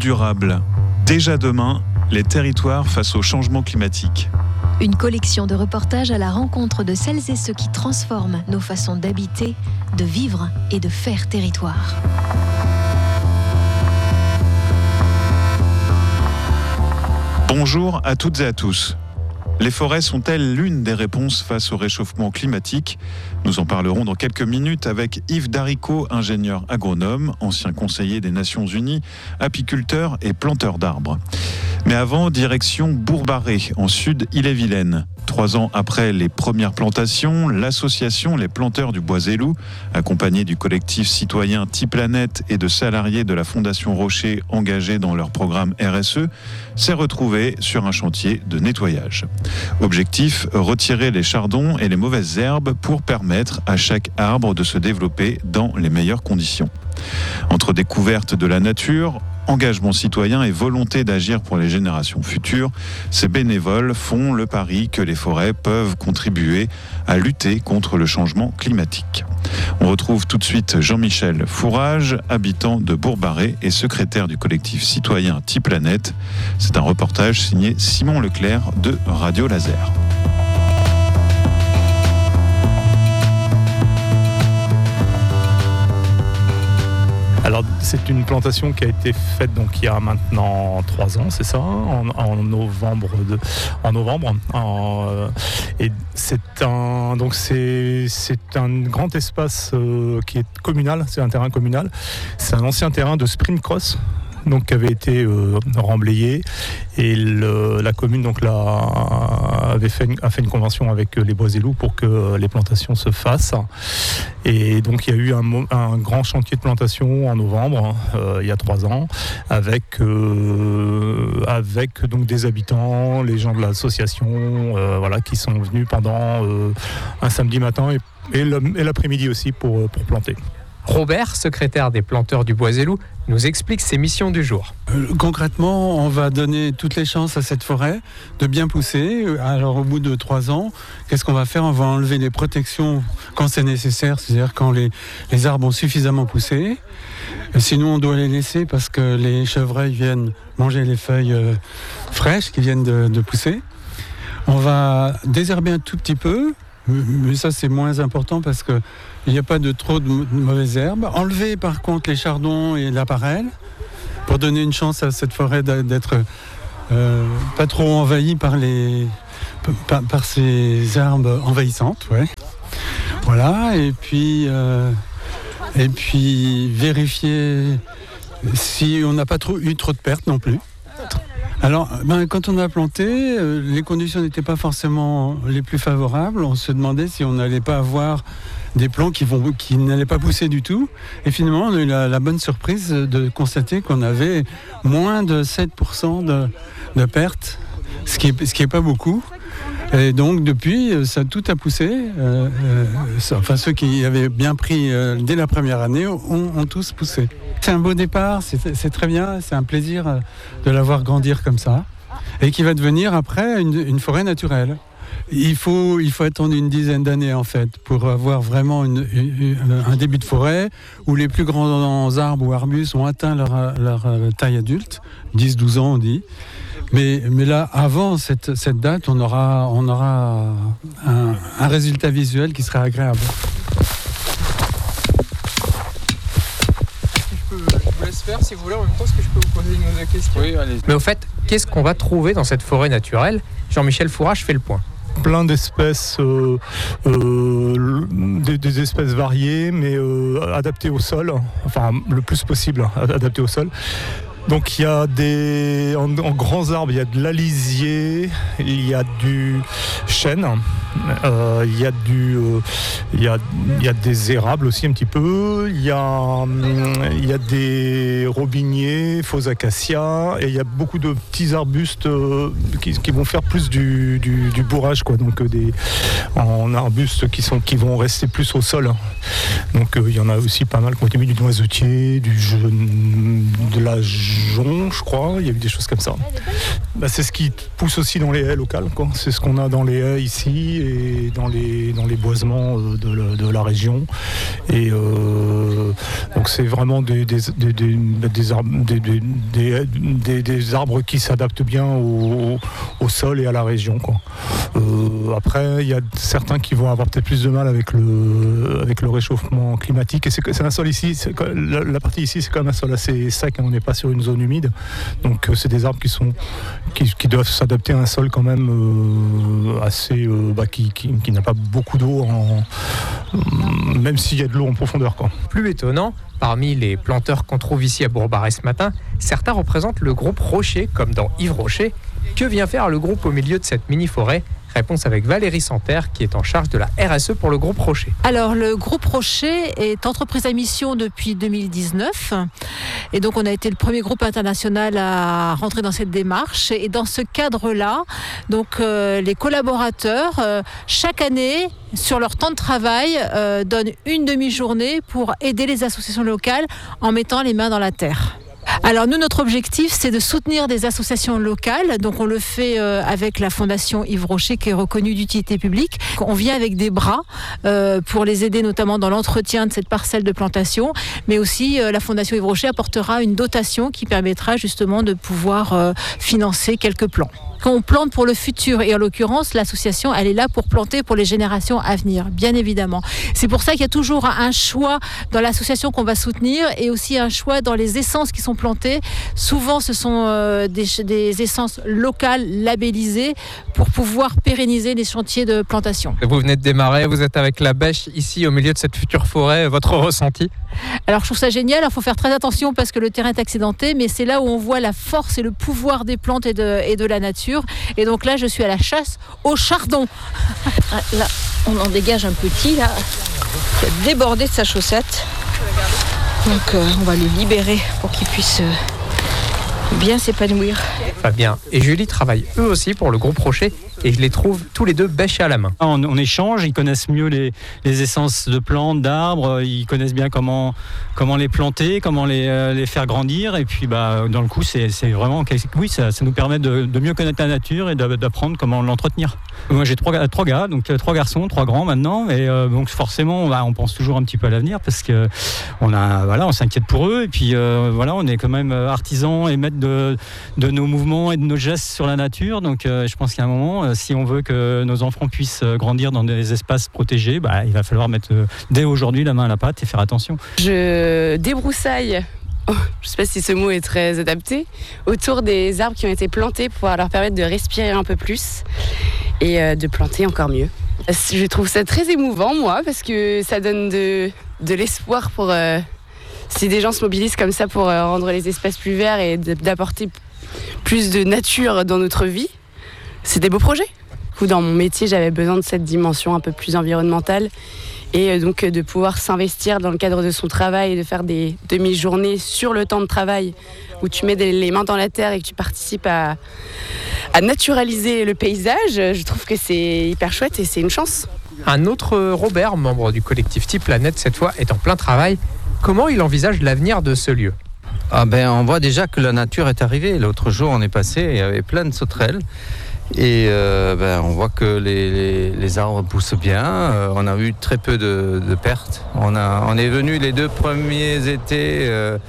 durable. Déjà demain, les territoires face au changement climatique. Une collection de reportages à la rencontre de celles et ceux qui transforment nos façons d'habiter, de vivre et de faire territoire. Bonjour à toutes et à tous. Les forêts sont-elles l'une des réponses face au réchauffement climatique ? Nous en parlerons dans quelques minutes avec Yves Daricot, ingénieur agronome, ancien conseiller des Nations Unies, apiculteur et planteur d'arbres. Mais avant, direction Bourg-Barré, en sud Ille-et-Vilaine. 3 ans après les premières plantations, l'association Les Planteurs du Bois-et-Loup, accompagnée du collectif citoyen Tiplanète et de salariés de la Fondation Rocher engagés dans leur programme RSE, s'est retrouvée sur un chantier de nettoyage. Objectif, retirer les chardons et les mauvaises herbes pour permettre à chaque arbre de se développer dans les meilleures conditions. Entre découverte de la nature, engagement citoyen et volonté d'agir pour les générations futures, ces bénévoles font le pari que les forêts peuvent contribuer à lutter contre le changement climatique. On retrouve tout de suite Jean-Michel Fourage, habitant de Bourg-Barré et secrétaire du collectif citoyen Tiplanète. C'est un reportage signé Simon Leclerc de Radio Laser. Alors c'est une plantation qui a été faite donc il y a maintenant 3 ans, c'est ça, en novembre. Et c'est un grand espace qui est communal, c'est un terrain communal. C'est un ancien terrain de sprint cross. Donc, qui avait été remblayé et la commune donc, a fait une convention avec les Bois-et-Loup pour que les plantations se fassent. Et donc il y a eu un grand chantier de plantation en novembre, il y a 3 ans, avec donc des habitants, les gens de l'association, qui sont venus pendant un samedi matin et l'après-midi aussi pour planter. Robert, secrétaire des Planteurs du Bois-et-Loup, nous explique ses missions du jour. Concrètement, on va donner toutes les chances à cette forêt de bien pousser. Alors au bout de 3 ans, qu'est-ce qu'on va faire ? On va enlever les protections quand c'est nécessaire, c'est-à-dire quand les arbres ont suffisamment poussé. Sinon, on doit les laisser parce que les chevreuils viennent manger les feuilles fraîches qui viennent de pousser. On va désherber un tout petit peu, mais ça c'est moins important parce que il n'y a pas de trop de mauvaises herbes. Enlever par contre les chardons et la parelle pour donner une chance à cette forêt d'être pas trop envahie par ces herbes envahissantes. Ouais. Voilà, et puis vérifier si on n'a pas eu trop de pertes non plus. Alors, quand on a planté, les conditions n'étaient pas forcément les plus favorables. On se demandait si on n'allait pas avoir des plants qui n'allaient pas pousser du tout. Et finalement, on a eu la bonne surprise de constater qu'on avait moins de 7% de pertes, ce qui est pas beaucoup. Et donc, depuis, ça tout a poussé. Ceux qui avaient bien pris dès la première année ont tous poussé. C'est un beau départ, c'est très bien, c'est un plaisir de la voir grandir comme ça. Et qui va devenir après une forêt naturelle. Il faut attendre une dizaine d'années en fait pour avoir vraiment un début de forêt où les plus grands arbres ou arbustes ont atteint leur taille adulte, 10-12 ans on dit. Mais là, avant cette date, on aura un résultat visuel qui sera agréable. Je vous laisse faire si vous voulez. En même temps, est-ce que je peux vous poser une question ? Oui, allez. Mais au fait, qu'est-ce qu'on va trouver dans cette forêt naturelle ? Jean-Michel Fourage fait le point. Plein d'espèces, des espèces variées, mais adaptées au sol, enfin le plus possible adaptées au sol. Donc il y a en grands arbres, il y a de l'alisier, il y a du chêne, il y a des érables aussi un petit peu, il y a des robiniers, faux acacias, et il y a beaucoup de petits arbustes qui vont faire plus du bourrage, quoi. Donc en arbustes qui vont rester plus au sol. Donc il y en a aussi pas mal qui ont été mis du noisetier, de la joncs, je crois. Il y a eu des choses comme ça. C'est ce qui pousse aussi dans les haies locales, quoi. C'est ce qu'on a dans les haies ici et dans les boisements de la région. Et donc c'est vraiment des arbres qui s'adaptent bien au sol et à la région, quoi. Après, il y a certains qui vont avoir peut-être plus de mal avec le réchauffement climatique. Et c'est un sol ici, la partie ici, c'est quand même un sol assez sec, hein, on n'est pas sur une zone humide. Donc c'est des arbres qui doivent s'adapter à un sol quand même assez qui n'a pas beaucoup d'eau, même s'il y a de l'eau en profondeur, quoi. Plus étonnant, parmi les planteurs qu'on trouve ici à Bourg-Barré ce matin, certains représentent le groupe Rocher, comme dans Yves Rocher. Que vient faire le groupe au milieu de cette mini-forêt ? Réponse avec Valérie Santerre, qui est en charge de la RSE pour le groupe Rocher. Alors, le groupe Rocher est entreprise à mission depuis 2019. Et donc, on a été le premier groupe international à rentrer dans cette démarche. Et dans ce cadre-là, donc, les collaborateurs, chaque année, sur leur temps de travail, donnent une demi-journée pour aider les associations locales en mettant les mains dans la terre. Alors nous, notre objectif, c'est de soutenir des associations locales. Donc on le fait avec la Fondation Yves Rocher, qui est reconnue d'utilité publique. On vient avec des bras pour les aider notamment dans l'entretien de cette parcelle de plantation. Mais aussi, la Fondation Yves Rocher apportera une dotation qui permettra justement de pouvoir financer quelques plants. Quand on plante pour le futur, et en l'occurrence, l'association, elle est là pour planter pour les générations à venir, bien évidemment. C'est pour ça qu'il y a toujours un choix dans l'association qu'on va soutenir et aussi un choix dans les essences qui sont plantées. Souvent, ce sont des essences locales, labellisées, pour pouvoir pérenniser les chantiers de plantation. Vous venez de démarrer, vous êtes avec la bêche ici au milieu de cette future forêt. Votre ressenti ? Alors, je trouve ça génial. Il faut faire très attention parce que le terrain est accidenté, mais c'est là où on voit la force et le pouvoir des plantes et de la nature. Et donc là, je suis à la chasse au chardon. Là, on en dégage un petit, là, qui a débordé de sa chaussette. Donc, on va le libérer pour qu'il puisse bien s'épanouir. Fabien et Julie travaillent eux aussi pour le groupe Rocher et je les trouve tous les deux bêches à la main. On échange, ils connaissent mieux les essences de plantes, d'arbres, ils connaissent bien comment les planter, comment les faire grandir. Et puis dans le coup, c'est vraiment, oui, ça nous permet de mieux connaître la nature et d'apprendre comment l'entretenir. Moi j'ai trois gars, donc 3 garçons, 3 grands maintenant, et donc forcément on pense toujours un petit peu à l'avenir parce que on s'inquiète pour eux, et puis on est quand même artisans et maîtres de nos mouvements et de nos gestes sur la nature. Donc je pense qu'à un moment, si on veut que nos enfants puissent grandir dans des espaces protégés, il va falloir mettre dès aujourd'hui la main à la pâte et faire attention. Je débroussaille, je ne sais pas si ce mot est très adapté, autour des arbres qui ont été plantés pour leur permettre de respirer un peu plus et de planter encore mieux. Je trouve ça très émouvant, moi, parce que ça donne de l'espoir pour... si des gens se mobilisent comme ça pour rendre les espaces plus verts et d'apporter plus de nature dans notre vie, c'est des beaux projets. Du coup, dans mon métier, j'avais besoin de cette dimension un peu plus environnementale et donc de pouvoir s'investir dans le cadre de son travail et de faire des demi-journées sur le temps de travail où tu mets les mains dans la terre et que tu participes à naturaliser le paysage. Je trouve que c'est hyper chouette et c'est une chance. Un autre Robert, membre du collectif Type Planète, cette fois, est en plein travail. Comment il envisage l'avenir de ce lieu ? On voit déjà que la nature est arrivée. L'autre jour, on est passé, il y avait plein de sauterelles. Et on voit que les arbres poussent bien. On a eu très peu de pertes. On est venu les 2 premiers étés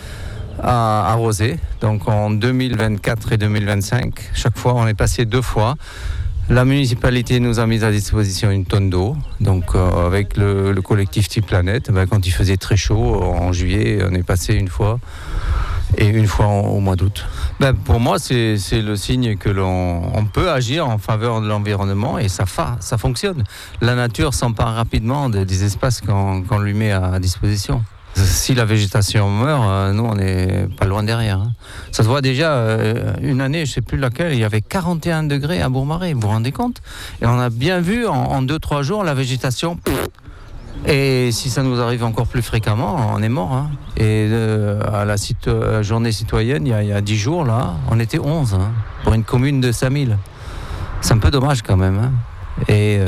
à arroser. Donc en 2024 et 2025, chaque fois, on est passé 2 fois. La municipalité nous a mis à disposition une tonne d'eau. Donc avec le collectif Type Planète, quand il faisait très chaud en juillet, on est passé une fois. Et une fois au mois d'août. Pour moi, c'est le signe que l'on peut agir en faveur de l'environnement et ça fonctionne. La nature s'empare rapidement des espaces qu'on lui met à disposition. Si la végétation meurt, nous, on n'est pas loin derrière. Ça se voit déjà, une année, je ne sais plus laquelle, il y avait 41 degrés à Bourg-Barré, vous vous rendez compte ? Et on a bien vu en 2-3 jours la végétation... Et si ça nous arrive encore plus fréquemment, on est mort. Et à la journée citoyenne, il y a 10 jours, là, on était 11 pour une commune de 5000. C'est un peu dommage quand même. Et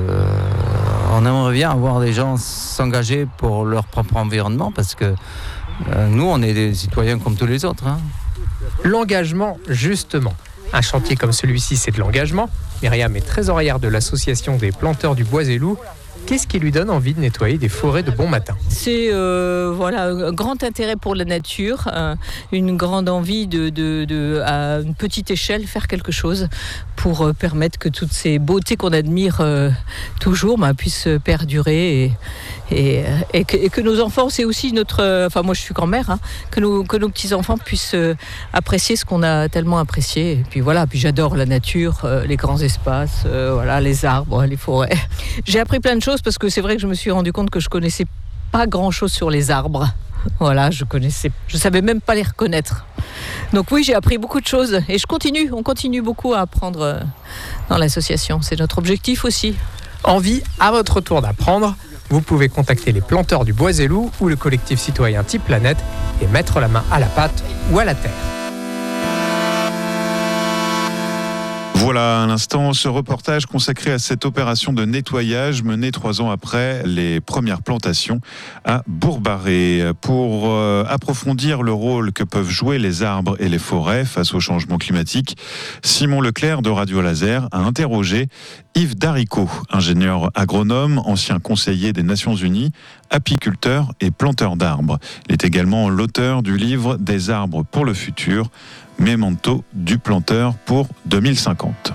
on aimerait bien avoir des gens s'engager pour leur propre environnement parce que Nous, on est des citoyens comme tous les autres. Hein. L'engagement, justement. Un chantier comme celui-ci, c'est de l'engagement. Myriam est trésorière de l'association des planteurs du Bois et Loup. Qu'est-ce qui lui donne envie de nettoyer des forêts de bon matin ? C'est un grand intérêt pour la nature, une grande envie de à une petite échelle, faire quelque chose pour permettre que toutes ces beautés qu'on admire toujours puissent perdurer et que nos enfants, c'est aussi notre... moi je suis grand-mère, que nos petits-enfants puissent apprécier ce qu'on a tellement apprécié. Et puis puis j'adore la nature, les grands espaces, les arbres, les forêts. J'ai appris plein de choses parce que c'est vrai que je me suis rendu compte que je connaissais pas grand-chose sur les arbres. Je savais même pas les reconnaître. Donc oui, j'ai appris beaucoup de choses et on continue beaucoup à apprendre dans l'association. C'est notre objectif aussi. Envie à votre tour d'apprendre, vous pouvez contacter les planteurs du Bois et Loup ou le collectif citoyen Type Planète et mettre la main à la pâte ou à la terre. Voilà à l'instant ce reportage consacré à cette opération de nettoyage menée 3 ans après les premières plantations à Bourg-Barré. Pour approfondir le rôle que peuvent jouer les arbres et les forêts face au changement climatique, Simon Leclerc de Radio Laser a interrogé Yves Daricot, ingénieur agronome, ancien conseiller des Nations Unies, apiculteur et planteur d'arbres. Il est également l'auteur du livre Des arbres pour le futur, Memento du planteur pour 2050.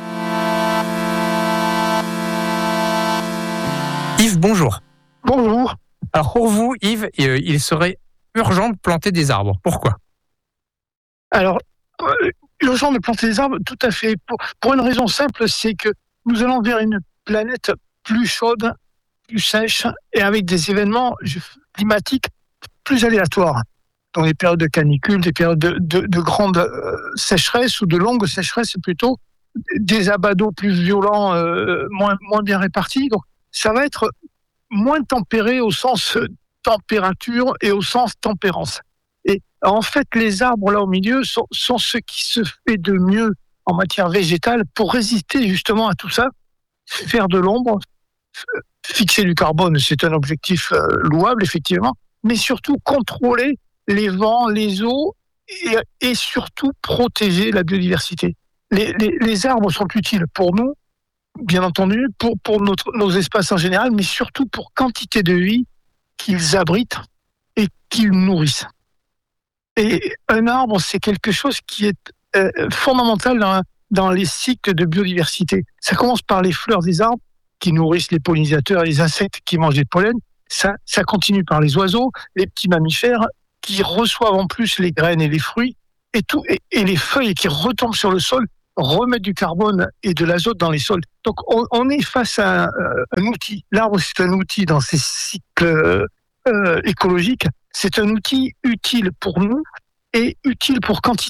Yves, bonjour. Bonjour. Alors pour vous, Yves, il serait urgent de planter des arbres. Pourquoi ? Alors, urgent de planter des arbres, tout à fait. Pour une raison simple, c'est que nous allons vers une planète plus chaude, plus sèche et avec des événements climatiques plus aléatoires. Dans les périodes de canicule, des périodes de grande sécheresse ou de longue sécheresse plutôt, des abats d'eau plus violents, moins bien répartis. Donc, ça va être moins tempéré au sens température et au sens tempérance. Et en fait, les arbres là au milieu sont ce qui se fait de mieux en matière végétale pour résister justement à tout ça, faire de l'ombre, fixer du carbone, c'est un objectif louable effectivement, mais surtout contrôler les vents, les eaux et surtout protéger la biodiversité. Les arbres sont utiles pour nous, bien entendu, pour nos espaces en général, mais surtout pour quantité de vie qu'ils abritent et qu'ils nourrissent. Et un arbre, c'est quelque chose qui est fondamental dans les cycles de biodiversité. Ça commence par les fleurs des arbres qui nourrissent les pollinisateurs et les insectes qui mangent les pollens. Ça continue par les oiseaux, les petits mammifères qui reçoivent en plus les graines et les fruits et les feuilles qui retombent sur le sol remettent du carbone et de l'azote dans les sols. Donc on est face à un outil. L'arbre, c'est un outil dans ces cycles écologiques. C'est un outil utile pour nous et utile pour quantité